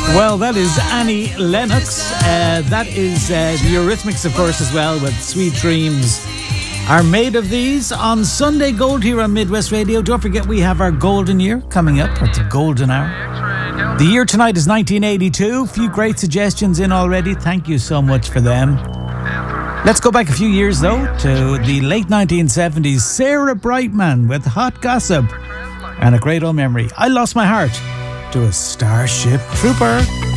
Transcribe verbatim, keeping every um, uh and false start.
Well, that is Annie Lennox. Uh, that is uh, the Eurythmics, of course, as well, with Sweet Dreams Are Made of These on Sunday Gold here on Midwest Radio. Don't forget, we have our golden year coming up at the golden hour. The year tonight is nineteen eighty-two. A few great suggestions in already. Thank you so much for them. Let's go back a few years, though, to the late nineteen seventies. Sarah Brightman with Hot Gossip. And a great old memory. I Lost My Heart to a Starship Trooper.